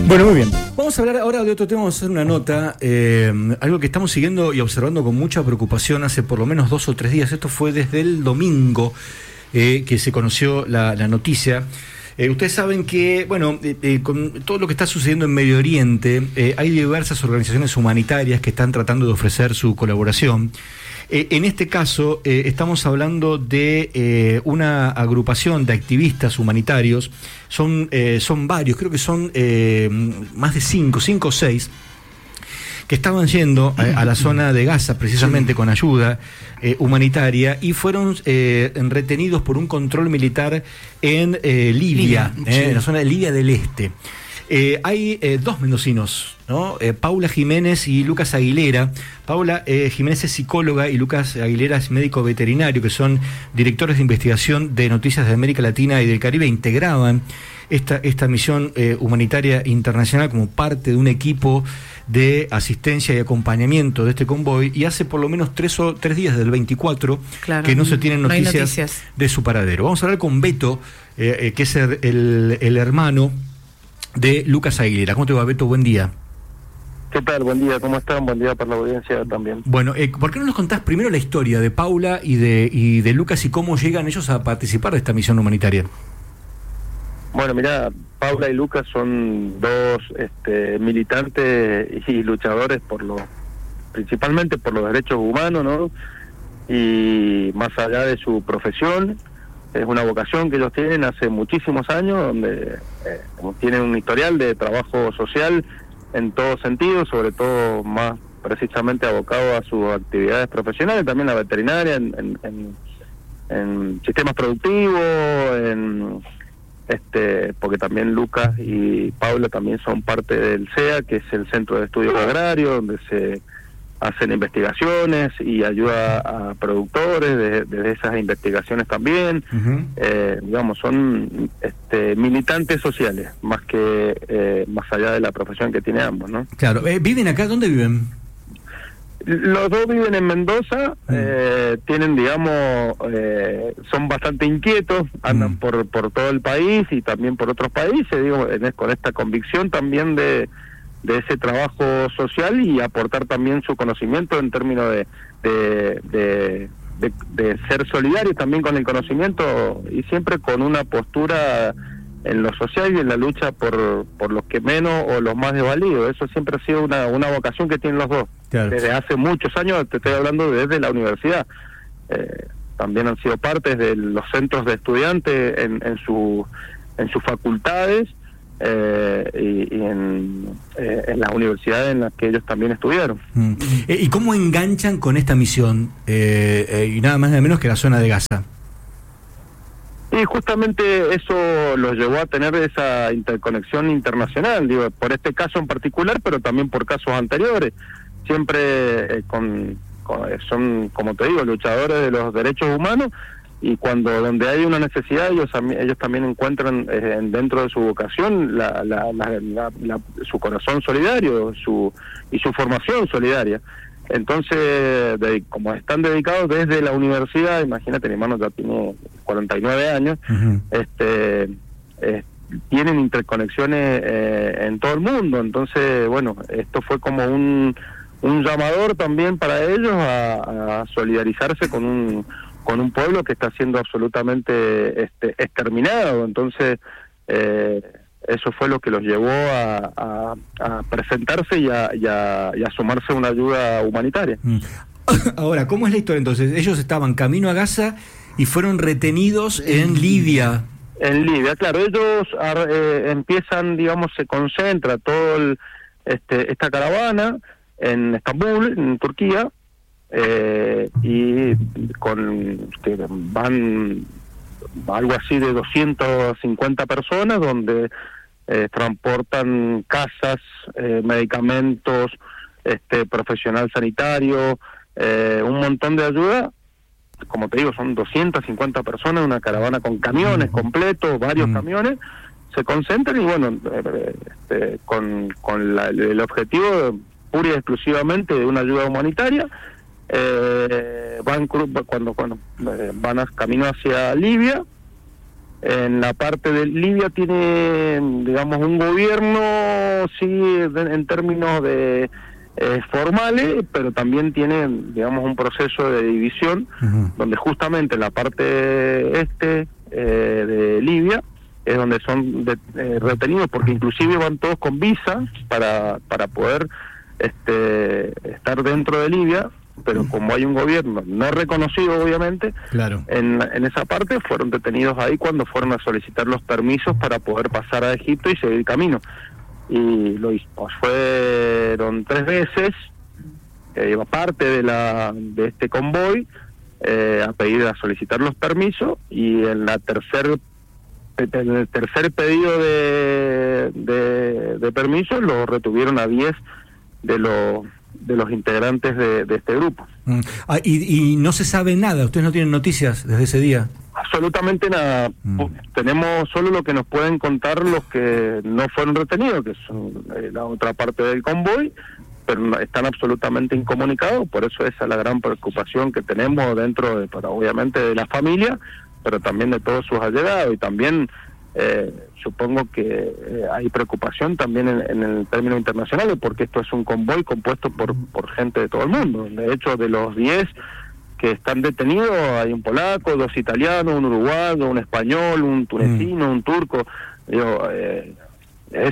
Bueno, muy bien. Vamos a hablar ahora de otro tema, vamos a hacer una nota, algo que estamos siguiendo y observando con mucha preocupación hace por lo menos 2 o 3 días. Esto fue desde el domingo que se conoció la noticia. Ustedes saben que, bueno, con todo lo que está sucediendo en Medio Oriente, hay diversas organizaciones humanitarias que están tratando de ofrecer su colaboración. En este caso, estamos hablando de una agrupación de activistas humanitarios. Son varios, creo que son más de 5 o 6, que estaban yendo a la zona de Gaza precisamente con ayuda humanitaria y fueron retenidos por un control militar en Libia, en la zona de Libia del Este. Hay 2 mendocinos, ¿no? Paula Jiménez y Lucas Aguilera. Paula Jiménez es psicóloga y Lucas Aguilera es médico veterinario, que son directores de investigación de Noticias de América Latina y del Caribe. Integraban esta misión humanitaria internacional como parte de un equipo de asistencia y acompañamiento de este convoy, y hace por lo menos 3 días del 24 que no se tienen noticias de su paradero. Vamos a hablar con Beto, que es el hermano de Lucas Aguilera. ¿Cómo te va, Beto? Buen día. ¿Qué tal? Buen día, ¿cómo están? Buen día para la audiencia también. Bueno, ¿por qué no nos contás primero la historia de Paula y de Lucas y cómo llegan ellos a participar de esta misión humanitaria? Bueno, mirá, Paula y Lucas son 2 militantes y luchadores principalmente por los derechos humanos, ¿no? Y más allá de su profesión, es una vocación que ellos tienen hace muchísimos años, donde tienen un historial de trabajo social en todo sentido, sobre todo más precisamente abocado a sus actividades profesionales, también la veterinaria, en sistemas productivos, porque también Lucas y Paula también son parte del CEA, que es el Centro de Estudios Agrarios, donde se hacen investigaciones y ayuda a productores de esas investigaciones también. Digamos, son militantes sociales, más allá de la profesión que tiene ambos, ¿no? Claro. ¿Viven acá? ¿Dónde viven? Los 2 viven en Mendoza, tienen, digamos, son bastante inquietos, andan por todo el país y también por otros países, digo, con esta convicción también de ese trabajo social y aportar también su conocimiento en términos de ser solidario también con el conocimiento, y siempre con una postura en lo social y en la lucha por los que menos o los más desvalidos. Eso siempre ha sido una vocación que tienen los 2. Claro. Desde hace muchos años, te estoy hablando desde la universidad. También han sido parte de los centros de estudiantes en sus facultades, y en las universidades en las que ellos también estudiaron. ¿Y cómo enganchan con esta misión? Y nada más nada menos que la zona de Gaza. Y justamente eso los llevó a tener esa interconexión internacional, digo, por este caso en particular, pero también por casos anteriores. Siempre son, como te digo, luchadores de los derechos humanos, y donde hay una necesidad, ellos también encuentran dentro de su vocación su corazón solidario y su formación solidaria. Entonces, como están dedicados desde la universidad, imagínate, mi hermano ya tiene 49 años, tienen interconexiones en todo el mundo. Entonces, bueno, esto fue como un llamador también para ellos a solidarizarse con un pueblo que está siendo absolutamente exterminado. Entonces, eso fue lo que los llevó a presentarse y a sumarse a una ayuda humanitaria. Ahora, ¿cómo es la historia entonces? Ellos estaban camino a Gaza y fueron retenidos en Libia. En Libia, claro. Ellos empiezan, digamos, se concentra todo esta caravana en Estambul, en Turquía, y que van algo así de 250 personas, donde transportan casas, medicamentos, profesional sanitario, un montón de ayuda. Como te digo, son 250 personas, una caravana con camiones completos, varios camiones, se concentran y bueno, con el objetivo pura y exclusivamente de una ayuda humanitaria. Van camino hacia Libia. En la parte de Libia tiene, digamos, un gobierno sí en términos de formales, pero también tiene, digamos, un proceso de división, donde justamente la parte de Libia es donde son retenidos, porque inclusive van todos con visa para poder estar dentro de Libia, pero como hay un gobierno no reconocido, obviamente, claro, en esa parte fueron detenidos ahí cuando fueron a solicitar los permisos para poder pasar a Egipto y seguir camino. Y lo hicimos, fueron 3 veces, parte de este convoy, a solicitar los permisos, y en el tercer pedido de permiso lo retuvieron a 10 de los integrantes de este grupo. Y no se sabe nada, ustedes no tienen noticias desde ese día. Absolutamente nada. Tenemos solo lo que nos pueden contar los que no fueron retenidos, que son la otra parte del convoy, pero están absolutamente incomunicados. Por eso esa es la gran preocupación que tenemos dentro obviamente de la familia, pero también de todos sus allegados. Y también supongo que hay preocupación también en el término internacional, porque esto es un convoy compuesto por gente de todo el mundo. De hecho, de los 10 que están detenidos, hay un polaco, 2 italianos, un uruguayo, un español, un tunecino, un turco. Digo, es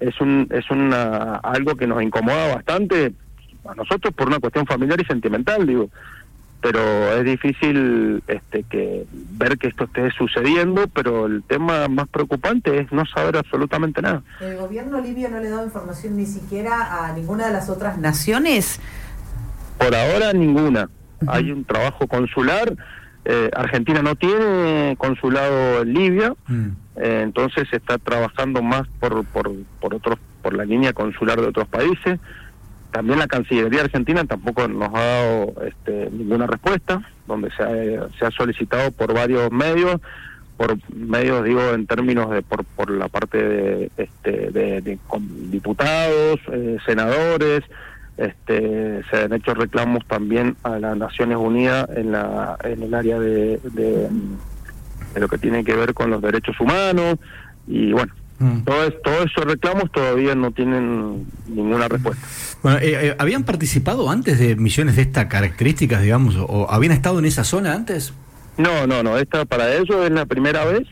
algo que nos incomoda bastante a nosotros por una cuestión familiar y sentimental, digo. Pero es difícil ver que esto esté sucediendo, pero el tema más preocupante es no saber absolutamente nada. ¿El gobierno libio no le da información ni siquiera a ninguna de las otras naciones? Por ahora ninguna. Hay un trabajo consular. Argentina no tiene consulado en Libia, entonces se está trabajando más por la línea consular de otros países. También la Cancillería Argentina tampoco nos ha dado ninguna respuesta, donde se ha solicitado por varios medios, digo, en términos de por la parte de diputados, senadores. Se han hecho reclamos también a las Naciones Unidas en el área de lo que tiene que ver con los derechos humanos, y bueno, todos esos reclamos todavía no tienen ninguna respuesta. Bueno, ¿habían participado antes de misiones de estas características, digamos, o habían estado en esa zona antes? No, esta para ellos es la primera vez.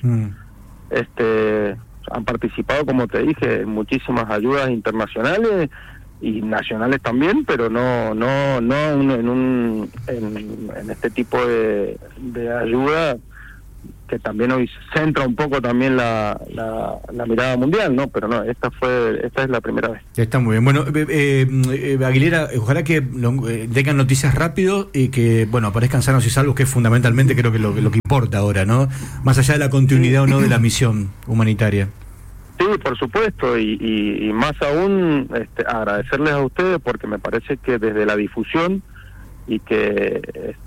Han participado, como te dije, en muchísimas ayudas internacionales y nacionales también, pero no en este tipo de ayuda, que también hoy centra un poco también la mirada mundial, ¿no? Pero no, esta es la primera vez. Está muy bien. Bueno, Aguilera, ojalá que tengan noticias rápido y que, bueno, aparezcan sanos y salvos, que es fundamentalmente creo que lo que importa ahora, ¿no? Más allá de la continuidad o no de la misión humanitaria. Sí, por supuesto, y más aún agradecerles a ustedes, porque me parece que desde la difusión y que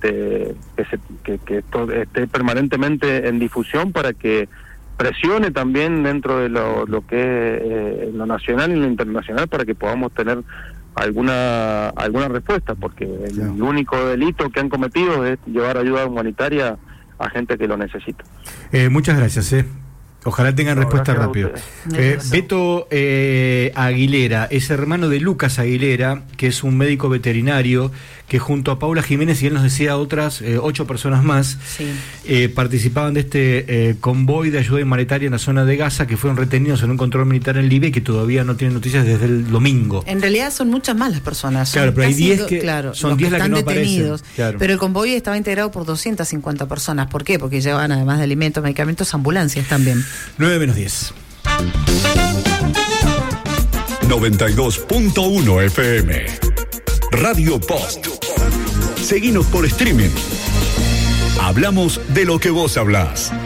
esto esté permanentemente en difusión, para que presione también dentro de lo que es lo nacional y lo internacional, para que podamos tener alguna respuesta, porque el único delito que han cometido es llevar ayuda humanitaria a gente que lo necesita. Muchas gracias. Ojalá tengan respuesta rápido. Beto Aguilera es hermano de Lucas Aguilera, que es un médico veterinario que junto a Paula Jiménez, y él nos decía otras 8 personas más, participaban de este convoy de ayuda humanitaria en la zona de Gaza, que fueron retenidos en un control militar en Libia y que todavía no tienen noticias desde el domingo. En realidad son muchas más las personas. Claro, pero hay 10 que son 10 las que no detenidos, aparecen. Claro. Pero el convoy estaba integrado por 250 personas. ¿Por qué? Porque llevaban, además de alimentos, medicamentos, ambulancias también. 9-10. 92.1 FM. Radio Post. Seguinos por streaming. Hablamos de lo que vos hablás.